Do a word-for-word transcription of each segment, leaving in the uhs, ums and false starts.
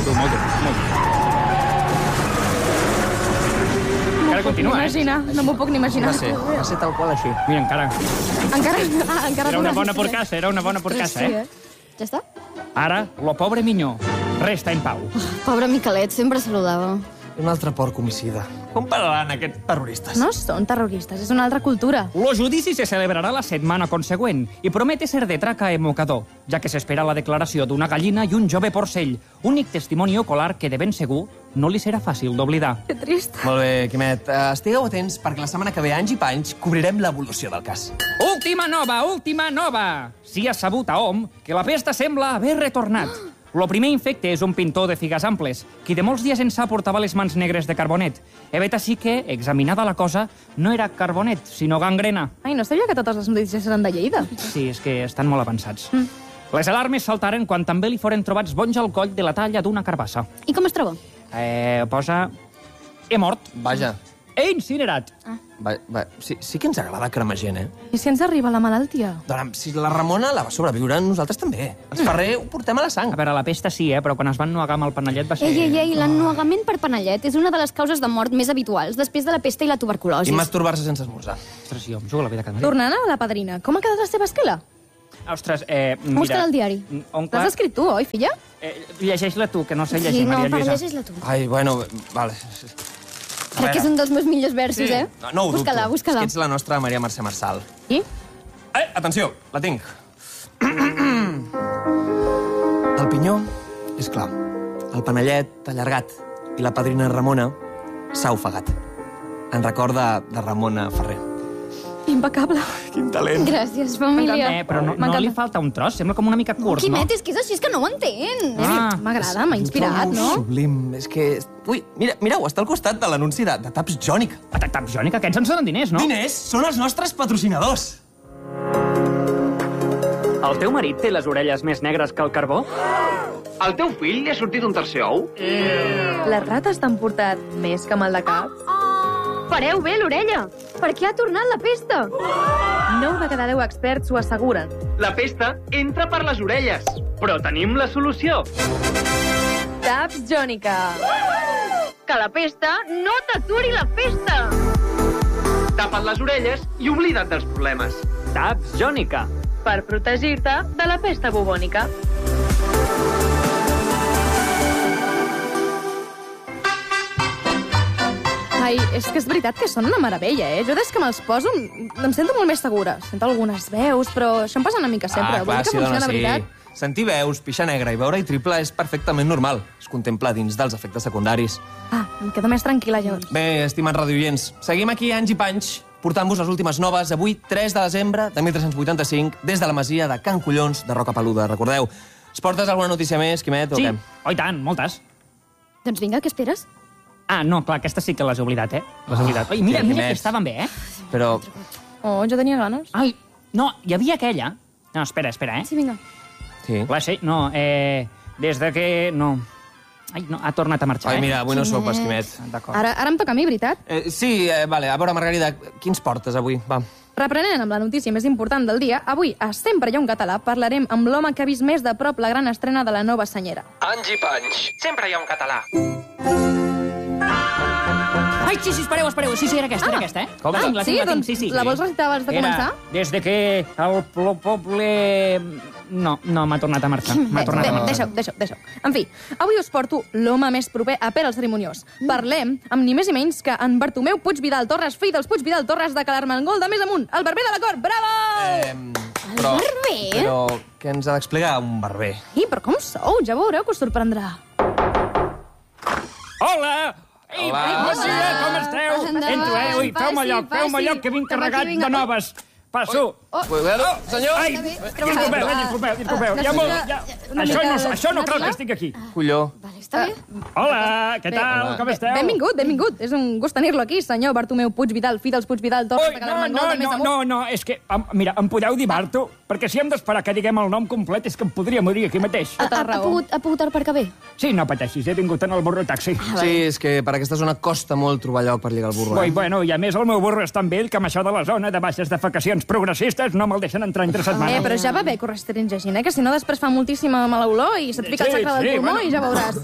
dur, molt dur, molt dur. Encara continua, eh? Imaginar, no m'ho puc ni imaginar. Va ser, va ser tal qual així. Mira, encara... Encara, ah, encara... Era una bona porcassa, era una bona porcassa, eh? Ja està? Ara, lo pobre minyó resta en pau. Pobre Miquelet, sempre saludava. Un altre porc homicida. Com pararan aquests terroristes? No són terroristes, és una altra cultura. Lo judici se celebrarà la setmana consegüent i promete ser de traca emocador, ja que s'espera la declaració d'una gallina i un jove porcell, únic testimoni ocular que de ben segur no li serà fàcil d'oblidar. Que trist. Molt bé, Quimet. Uh, estigueu atents perquè la setmana que ve, anys i panys, cobrirem l'evolució del cas. Última nova, última nova! Si has sabut a hom que la pesta sembla haver retornat. Lo primer infecte és un pintor de figues amples, qui de molts dies ençà portava les mans negres de carbonet. He vet així que, examinada la cosa, no era carbonet, sinó gangrena. Ai, no sabia que totes les notícies eren de Lleida. Sí, és que estan molt avançats. Mm. Les alarmes saltaren quan també li foren trobats bonys al coll de la talla d'una carbassa. I com es troba? Eh, posa... He mort. Vaja. He incinerat. Ah. Va, va, sí, sí que ens agrada cremar gent, eh? I si ens arriba la malaltia? Doncs si la Ramona la va sobreviure, nosaltres també. Els Ferrer ho portem a la sang. A veure, la pesta sí, eh? Però quan es van nuegar amb el panellet va ser... Ei, ei, ei, l'ennuegament per panellet és una de les causes de mort més habituals, després de la pesta i la tuberculosi. I masturbar-se sense esmorzar. Ostres, jo em jugo la vida cada dia. Tornant a la padrina, com ha quedat la seva esquela? Ostres, eh, mira... Busca el diari. Oncle... L'has escrit tu, oi, filla? Eh, llegeix-la tu, que no sé llegir, Sí, no, Maria però Lluïsa. llegeix-la tu. Ai, bueno, vale. Crec que és un dels meus millors versos, Sí. eh? No, no ho Busca-la, dubto. busca-la. És que ets la nostra Maria Mercè Marçal. I? Eh, atenció, la tinc. El pinyó és clar. El panellet allargat. I la padrina Ramona s'ha ofegat. En recorda de Ramona Ferrer. Impecable. Quin talent. Gràcies, família. Eh, però no, no M'encanta. li falta un tros? Sembla com una mica curt, no? Quimet, és que és així, és que no ho entén. Ah. M'agrada, m'ha inspirat, no? Sublim. És que... Ui, mira, mireu, està al costat de l'anunci de, de Taps Jònica. A Tap Tap Jònica, aquests ens donen diners, no? Diners són els nostres patrocinadors. El teu marit té les orelles més negres que el carbó? Al teu fill li ha sortit un tercer ou? Les rates t'han portat més que mal de cap? Pareu bé l'orella, perquè ha tornat la pesta. Nou de cada deu experts ho asseguren. La pesta entra per les orelles. Però tenim la solució. Taps Jònica. Que la pesta no t'aturi la festa. Tapa't les orelles i oblida't dels problemes. Taps Jònica. Per protegir-te de la pesta bubònica. Ai, és que és veritat que són una meravella, eh? Jo des que me'ls poso em sento molt més segura. Sento algunes veus, però això em passa una mica sempre. Vull dir que funciona, dona, veritat. Sentir veus, pixar negra i veure-hi triple és perfectament normal. Es contempla dins dels efectes secundaris. Ah, em quedo més tranquil·la, llavors. Bé, estimats radioients, seguim aquí anys i panys portant-vos les últimes noves avui, tres de desembre de mil tres-cents vuitanta-cinc, des de la masia de Can Collons de Roca Peluda. Recordeu, es portes alguna notícia més, Quimet, o Sí, què? oh, i tant, moltes. Doncs vinga, què esperes? Ah, no, clar, aquesta sí que l'has oblidat, eh? L'has oblidat. Ai, mira, que mira, més. que estaven bé, eh? Però, Oh, jo tenia ganes. Ai, no, hi havia aquella... No, espera, espera, eh? Sí, vinga. sí. La sé, no, eh... Des de que... No. Ai, no, ha tornat a marxar, Ai, eh? mira, avui no sopes, Quimet. D'acord. Ara, ara em toca a mi, veritat? Eh, sí, eh, vale, a veure, Margarida, quins portes avui? Va. Reprenent amb la notícia més important del dia, avui, a Sempre hi ha un català, parlarem amb l'home que ha vist més de prop la gran estrena de la nova senyera. Anys i panys. Sempre hi ha un català. Ai, sí, sí, espereu, espereu. Sí, sí, era aquesta, era Ah. aquesta, eh? Com? La tinc, la Sí, tinc, la tinc, doncs sí, sí. la vols recitar abans de Era començar? Des de que el plo- poble... No, no, m'ha tornat a marxar. M'ha Bé, tornat bé, a marxar. deixeu, deixeu, deixeu. En fi, avui us porto l'home més proper a Pere el Cerimoniós. Parlem amb ni més ni menys que en Bartomeu Puig Vidal Torres, fill dels Puig Vidal Torres de Calarmangol de més amunt, el barber de la cort. Bravo! Eh, però, barber? Però què ens ha d'explicar un barber? I, però com sou? Ja veureu que us sorprendrà. Hola! Ei, Hola. ei, bon dia, com esteu? Passa endavant, Entro, eh? Ui, feu-me passi, lloc, feu-me passi. lloc, que vinc Cap aquí, carregat vinga. de noves. Passo. Cuidado, senyor! Ai, disculpeu, eh, disculpeu, disculpeu. Ja molt, ja... Això no, això no cal que estic aquí. Colló. Vale, està bé. Hola, què tal? Com esteu? Benvingut, benvingut. És un gust tenir-lo aquí, senyor Bartomeu Puig Vidal, fill dels Puig Vidal Torres Ui, de no, Calarmangol no, de més no, amunt. no, no, és que, em, mira, em podeu dir Barto? Perquè si hem d'esperar que diguem el nom complet és que em podria morir aquí mateix. Ha, Tota ha, ha, raó. pogut, ha pogut aparcar bé? Sí, no pateixis, he vingut en el burro taxi. Sí, és que per aquesta zona costa molt trobar lloc per lligar el burro. Ui, Eh? bueno, i a més el meu burro és tan vell que amb això de la zona de baixes defecacions tants progressistes no me'l deixen entrar entre setmana. Eh, però ja va bé que ho restringeixin, eh? Que si no després fa moltíssima mala olor i se't pica el Sí, sacre del sí, pulmó bueno. i ja veuràs.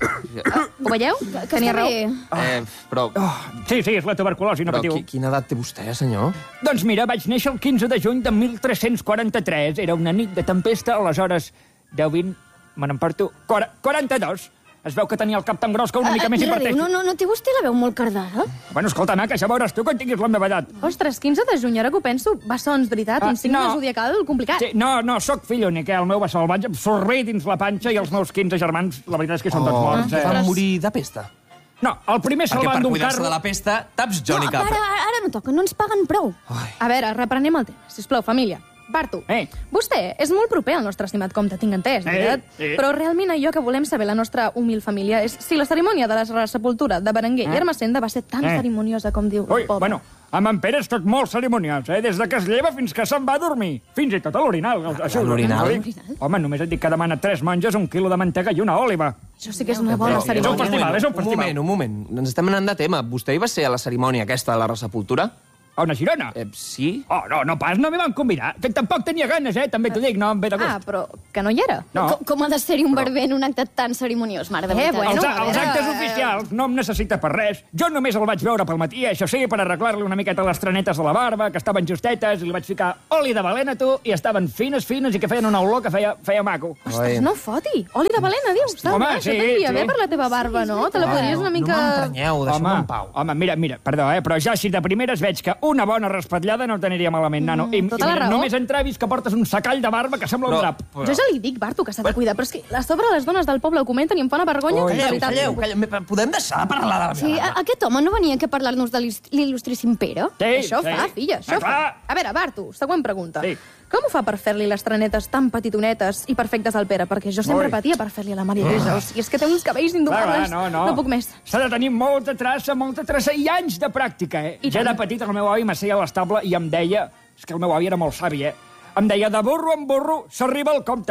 Uh, ho veieu? Que, que n'hi ha raó. Eh, però, Oh, sí, sí, és la tuberculosi, no però patiu. qui, quina edat té vostè, senyor? Doncs mira, vaig néixer el quinze de juny de mil tres-cents quaranta-tres. Era una nit de tempesta, aleshores, deu, vint, me n'emporto, quaranta-dos. Es veu que tenia el cap tan gros que una mica més inverteix. No, no, no té vostè la veu molt cardada? Bueno, escolta, Ana, que ja veuràs tu quan tinguis la meva edat. Ostres, quinze de juny, ara que ho penso, va sons, veritat, Ah, un signe no. zodiacal complicat. Sí, no, no, sóc fill únic, eh? El meu va ser el vaig absorbir dins la panxa i els meus quinze germans, la veritat és que són tots morts, que eh? van morir de pesta. No, el primer se'l Perquè van per d'un cuidar-se carro... de la pesta, taps No, Johnny Cap. ara, ara no toca, no ens paguen prou. A veure, reprenem el tema, sisplau, família. Bartu, Eh. vostè és molt proper al nostre estimat comte, tinc entès, Eh, veritat? eh. Però realment allò que volem saber la nostra humil família és si la cerimònia de la sepultura de Berenguer i Ermessenda va ser tan Eh. cerimoniosa com diu Ui, el poble. bueno, amb en Pere és tot molt cerimoniós, eh? Des de que es lleva fins que se'n va a dormir. Fins i tot a l'orinal. Això, l'orinal? ho dic. Home, només et dic que demana tres monges, un quilo de mantega i una òliva. Això sí que és una bona És un cerimònia. festival, és un Un festival. moment, un moment. Ens estem anant de tema. Vostè hi va ser a la cerimònia aquesta de la resepultura? A una Girona? Eh, sí? Oh, no, no pas, no m'hi van convidar. Que tampoc tenia ganes, eh? També t'ho dic, no em ve de gust. Ah, però que no hi era. No. Com, com ha de ser-hi un barber en un acte tan cerimoniós, mare de Eh, veritat? bueno, Els, a els veure, actes eh, oficials no em necessita per res. Jo només el vaig veure pel matí, això sí, per arreglar-li una miqueta les trenetes de la barba, que estaven justetes, i li vaig ficar oli de balena, tu, i estaven fines, fines, i que feien una olor que feia, feia maco. Ostres, no foti. Oli de balena, dius? Home, Home, això sí, t'aniria sí. bé per la teva barba, no? Te la podries una mica... No m'emprenyeu, deixeu-me Home, en pau. home, mira, mira, perdó, eh, però ja així de primeres veig que una bona respatllada no t'aniria malament, nano. I, tota i la mira, raó. només entra vist que portes un sacall de barba que sembla un Però- drap. però- Jo ja li dic, Bartu, que s'ha de cuidar, però és que a sobre les dones del poble ho comenten i em fa una vergonya. Calleu, de veritat. calleu, calleu. Podem deixar de parlar de la Sí, meva a, aquest home no venia aquí a parlar-nos de l'il- l'il·lustríssim Pere? Sí, Això sí. fa, filla, això Ah, fa. clar. A veure, Bartu, següent pregunta. Sí. Com ho fa per fer-li les trenetes tan petitonetes i perfectes al Pere? Perquè jo sempre Ui. patia per fer-li a la Maria Lluïsa. O sigui, és que té uns cabells Clar, indomables. clar, no, no. no puc més. S'ha de tenir molta traça, molta traça i anys de pràctica, eh? I ja tant. de petit el meu avi m'asseia a l'estable i em deia... És que el meu avi era molt savi, eh? Em deia, de burro en burro s'arriba al compte.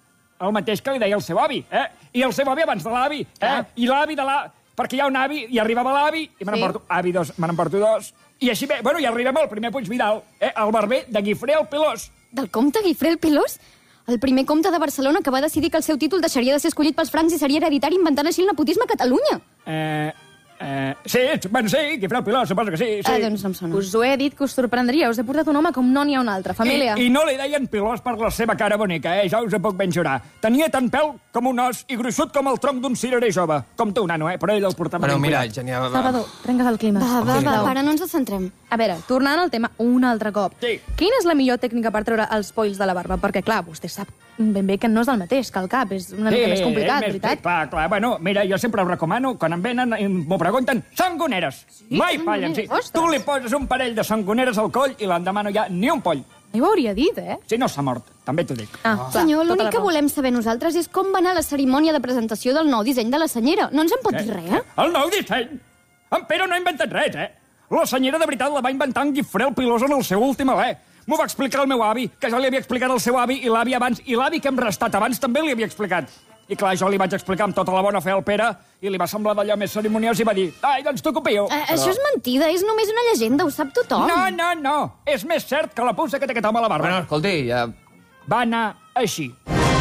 El mateix que li deia el seu avi, eh? I el seu avi abans de l'avi, eh? Ah. I l'avi de l'avi... Perquè hi ha un avi i arribava l'avi i me Sí. n'emporto... Avi dos, me n'emporto dos. I així bé, bueno, i arribem al primer Puig Vidal, eh? El barber de Guifré el Pelós. Del comte Guifré el Pelós? El primer comte de Barcelona que va decidir que el seu títol deixaria de ser escollit pels francs i seria hereditari inventant així el nepotisme a Catalunya. Eh... Eh, sí, bueno, sí, Guifré el Pelós, suposo que sí. sí. Ah, doncs no em sona. Us ho he dit que us sorprendria. Us he portat un home com no n'hi ha un altre. Família. I, I no li deien Pilós per la seva cara bonica, eh? Ja us ho puc ben jurar. Tenia tant pèl com un os i gruixut com el tronc d'un cirerer jove. Com tu, nano, eh? Però ell el portava Bueno, ben mira, cuidat. Genia... Salvador, trenques el clima. Va, va, va, Sisplau. va, ara no ens descentrem. A veure, tornant al tema un altre cop. Sí. Quina és la millor tècnica per treure els polls de la barba? Perquè, clar, vostè sap ben bé que no és el mateix que el cap. És una mica més complicat, és més- veritat? Clar, clar. Bueno, mira, jo sempre ho recomano, quan em venen i m'ho pregunten, sangoneres. Mai fallen, sí. Ostres. Tu li poses un parell de sangoneres al coll i l'endemà no hi ha ni un poll. Mai ho hauria dit, eh? Si no s'ha mort, també t'ho dic. Ah, clar, Senyor, tota l'únic la que raó. volem saber nosaltres és com va anar la cerimònia de presentació del nou disseny de la senyera. No ens en pot dir res, eh? El nou disseny? En Pere no ha inventat res, eh? La senyera de veritat la va inventar en Guifré el Pilós en el seu últim alè. M'ho va explicar el meu avi, que ja li havia explicat al seu avi, i l'avi abans, i l'avi que hem restat abans també li havia explicat. I clar, jo li vaig explicar amb tota la bona fe al Pere, i li va semblar d'allò més cerimoniós i va dir, ai, doncs tu copio. Eh, Això és mentida, és només una llegenda, ho sap tothom. No, no, no, és més cert que la puça que té aquest home a la barba. Bueno, escolti, ja... Va anar així.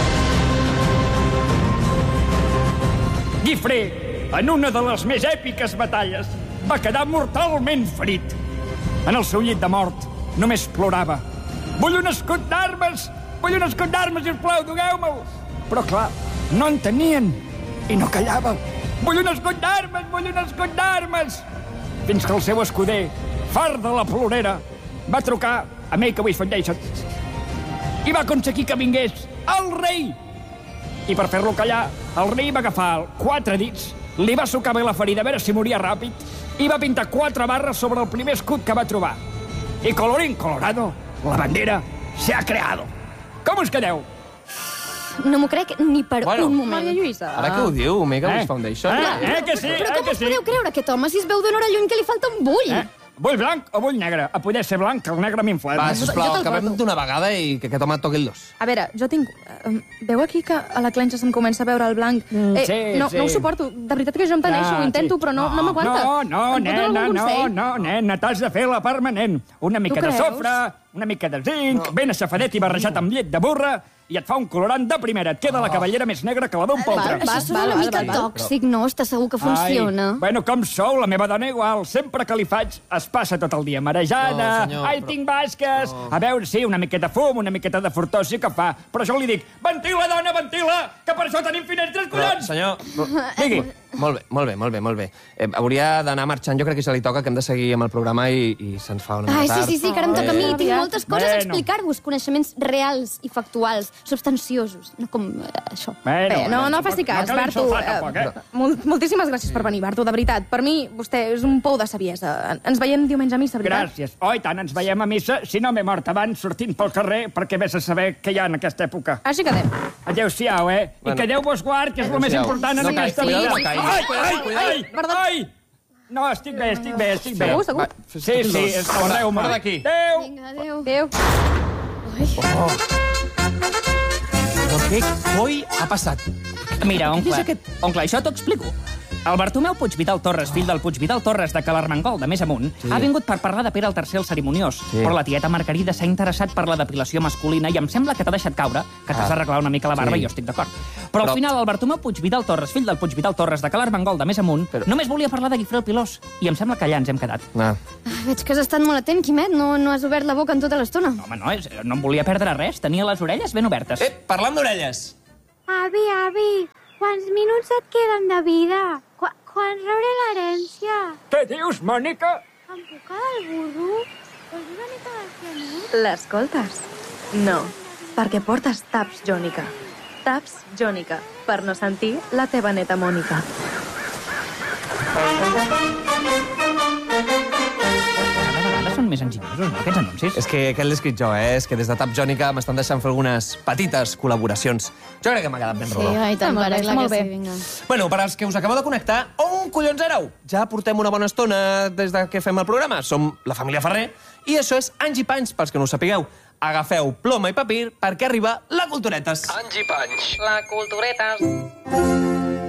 Guifré, en una de les més èpiques batalles, va quedar mortalment ferit. En el seu llit de mort, només plorava. Vull un escut d'armes! Vull un escut d'armes, sisplau, dogueu-me'l! Però, clar, no en tenien i no callava. Vull un escut d'armes! Vull un escut d'armes! Fins que el seu escuder, fart de la plorera, va trucar a Make-A-Wish Foundation i va aconseguir que vingués el rei. I per fer-lo callar, el rei va agafar quatre dits, li va sucar bé la ferida a veure si moria ràpid, i va pintar quatre barres sobre el primer escut que va trobar. I colorín colorado, la bandera se ha creado. Com us quedeu? No m'ho crec ni per Bueno. un moment. Maria Lluïsa. Ara que ho diu, Mega Eh? Wish Foundation... Eh, eh, que sí, Però eh, com que us sí. podeu creure aquest home si es veu d'una hora lluny que li falta un bull? Eh? Vull blanc o vull negre? A poder ser blanc, que el negre m'infla. Va, Jo sisplau, te'l acabem porto. d'una vegada i que aquest home toqui el dos. A veure, jo tinc... eh, Veu aquí que a la clenxa se'm comença a veure el blanc? Eh, sí, no, sí. no ho suporto. De veritat que jo em teneixo, ho intento, però no, no m'aguanta. No, no, Em pot donar nena, algun no, consell? no, nena, t'has de fer la permanent. Una mica de creus? sofre, una mica de zinc, ben aixafadet i barrejat amb llet de burra, i et fa un colorant de primera. Et queda la cavallera més negra que la d'un poltre. Això és una mica tòxic, no? Estàs segur que funciona? Ai, bueno, com sou? La meva dona igual. Sempre que li faig es passa tot el dia marejada. No, senyor, Ai, però- tinc basques. A veure, sí, una miqueta fum, una miqueta de fortó sí que fa. Però jo li dic, ventila, dona, ventila, que per això tenim finestres, Però, collons! senyor... Digui. Molt bé, molt bé, molt bé, molt bé. Eh, hauria d'anar marxant, jo crec que se li toca, que hem de seguir amb el programa i, i se'ns fa una Ai, mica sí, tard. sí, sí, que ara em toca a mi. Eh. Tinc moltes coses a Bueno. explicar-vos, coneixements reals i factuals, substanciosos, no com eh, això. Bueno, Bé, no, no tampoc- faci cas, no cal Bartu. insultar, Eh, tampoc, eh? mol- Moltíssimes gràcies per venir, Bartu, de veritat. Per mi, vostè és un pou de saviesa. En- Ens veiem diumenge a missa, veritat? Gràcies. Oh, i tant, ens veiem a missa. Si no m'he mort abans sortint pel carrer, perquè vés a saber què hi ha en aquesta època. Així que adéu. Adéu-siau, eh? I Bueno. que Déu vos guard, que és el més Adéu-siau. important en No aquesta caigui, vida. no caigui. Ai, ai, Cuidado, ai, perdó. ai! No, estic bé, estic bé, estic bé. Segur, segur? Va, Sí, sí, escaldeu-me. Fora d'aquí. Adéu! Vinga, adéu. Adéu. Però què coi ha passat? Mira, Qui oncle, és aquest? oncle, això t'ho explico. El Bartomeu Puigvidal Torres, fill del Puigvidal Torres de Calarmengol, de més amunt, sí. ha vingut per parlar de Pere el tercer el Cerimoniós. Sí. Però la tieta Margarida s'ha interessat per la depilació masculina i em sembla que t'ha deixat caure, que t'has Ah. d'arreglar una mica la barba Sí. i jo estic d'acord. Però, Però- al final el Bartomeu Puigvidal Torres, fill del Puigvidal Torres de Calarmengol, de més amunt, Però- només volia parlar de Guifré el Pilós. I em sembla que allà ens hem quedat. Ah. Veig que has estat molt atent, Quimet. No, no has obert la boca en tota l'estona. Home, no, és, no em volia perdre res, tenia les orelles ben obertes. Eh, parlant d'orelles. Avi, avi, quants minuts et queden de vida? Qu quan rebré l'herència? Què dius, Mònica? Em puc quedar el burro? Vols una mica de cianur? L'escoltes? No, perquè portes taps jònica. Taps jònica, per no sentir la teva neta Mònica. Cada vegada són més enginyosos, no, aquests anuncis? És que aquest l'he escrit jo, eh? És que des de Tap Jònica m'estan deixant fer algunes petites col·laboracions. Jo crec que m'ha quedat ben Sí, rodó. ai, tant, molt per bé, clar molt que bé. sí, vinga. Bueno, per als que us acabeu de connectar, on collons éreu? Ja portem una bona estona des de que fem el programa. Som la família Ferrer i això és Anys i Panys, pels que no ho sapigueu. Agafeu ploma i papir perquè arriba la Culturetes. Anys i panys. La culturetes.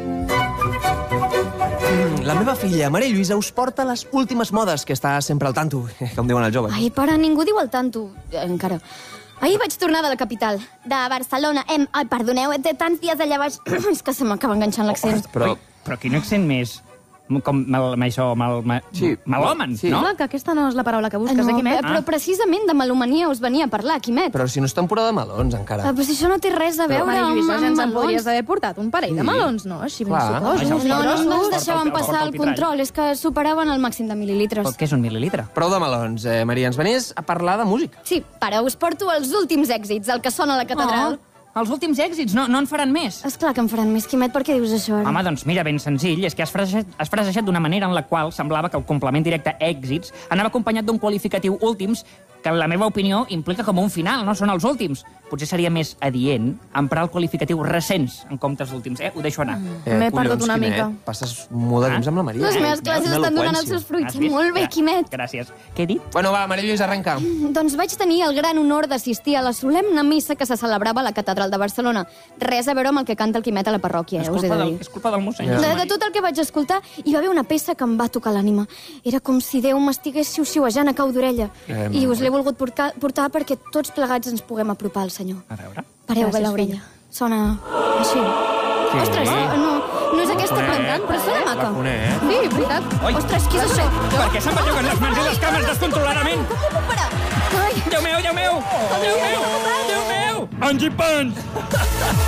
La meva filla, Maria Lluïsa, us porta les últimes modes, que està sempre al tanto, com diuen els joves. Ai, pare, ningú diu el tanto, eh, encara. Ahir vaig tornar de la capital, de Barcelona. Em... Ai, perdoneu, té tants dies allà baix. És que se m'acaba enganxant l'accent. Però, Però quin accent més? Com mal, mal, això, mal, mal, Sí, malòmen, sí. no? Sembla que aquesta no és la paraula que busques, no, eh, Quimet? però precisament de malomania us venia a parlar, Quimet. però si no és temporada de melons, encara. Ah, però si això no té res a veure Maria amb, Lluïsa, ja ens en amb podries melons. haver portat un parell de melons, no? Així ben Clar. Ai, sucosos. ja No, no, no ens Porta deixaven el- porta passar el el pitrall. control, és que superaven el màxim de mil·lilitres. Què és un mil·lilitre? Prou de melons, eh, Maria. Ens venies a parlar de música. Sí, pare, us porto els últims èxits, el que sona a la catedral. Els últims èxits, no, no en faran més. És clar que em faran més, Quimet, per què dius això ara? Home, doncs mira, ben senzill, és que has frasejat, has frasejat d'una manera en la qual semblava que el complement directe èxits anava acompanyat d'un qualificatiu últims que, en la meva opinió, implica com un final, no són els últims. Potser seria més adient emprar el qualificatiu recents en comptes d'últims, eh? Ho deixo anar. Eh, M'he perdut una Quimet, mica. Passes molt de temps amb la Maria. Les eh? meves classes Quina estan donant els eloqüència. seus fruits. Has vist? Molt bé, Ja, Quimet. Gràcies. Què he dit? Bueno, va, Maria Lluïsa, arrenca. Doncs vaig tenir el gran honor d'assistir a la solemne missa que se celebrava a la catedral de Barcelona. Res a veure amb el que canta el Quimet a la parròquia, És eh, us he culpa, de del, dir. és culpa del mossèn. De, de tot el que vaig escoltar, hi va haver una peça que em va tocar l'ànima. Era com si Déu m'estigués xiu-xiuejant a cau d'orella. Eh, I us l'he volgut portar, portar perquè tots plegats ens puguem apropar al Senyor. A veure. Pareu bé Gràcies, l'orella. Sona així. Sí. Ostres, no, no és aquesta conec, cantant, però sona maca. La conec. Sí, veritat. Oi, Ostres, què és això? per què se'n belluguen les mans i les cames descontroladament? Com puc parar? Ai, Déu meu, Déu meu! Déu meu! Déu meu! Anys i pans!